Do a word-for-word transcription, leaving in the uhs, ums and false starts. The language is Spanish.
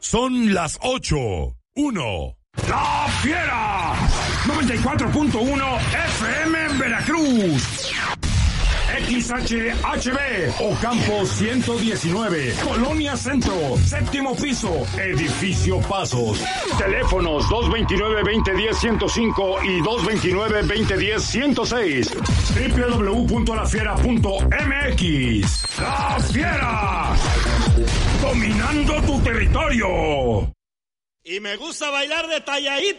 Son las ocho. Uno. ¡La Fiera! noventa y cuatro punto uno F M en Veracruz. X H H B, Ocampo ciento diecinueve, Colonia Centro, séptimo piso, Edificio Pasos. Teléfonos dos veintinueve, veinte diez, ciento cinco y dos veintinueve, veinte diez, ciento seis. doble u doble u doble u punto la fiera punto m x. ¡La Fiera! Dominando tu territorio. Y me gusta bailar de talladito.